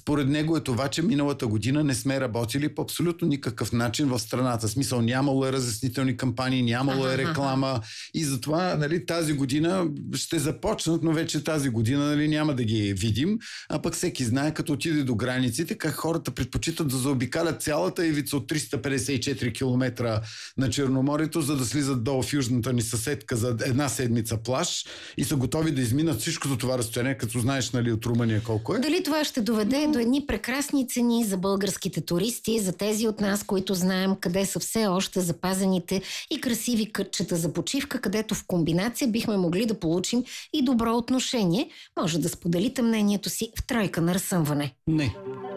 Според него е това, че миналата година не сме работили по абсолютно никакъв начин в страната. В смисъл, нямало е разяснителни кампании, нямало е реклама и затова, нали, тази година ще започнат, но вече тази година, нали, няма да ги видим, а пък всеки знае, като отиде до границите, как хората предпочитат да заобикалят цялата ивица от 354 км на Черноморието, за да слизат долу в южната ни съседка за една седмица плаж и са готови да изминат всичкото това разстояние, като знаеш, нали, от Румъния колко е. Дали това ще доведе до едни прекрасни цени за българските туристи, за тези от нас, които знаем къде са все още запазените и красиви кътчета за почивка, където в комбинация бихме могли да получим и добро отношение. Може да споделите мнението си в тройка на разсъмване. Не.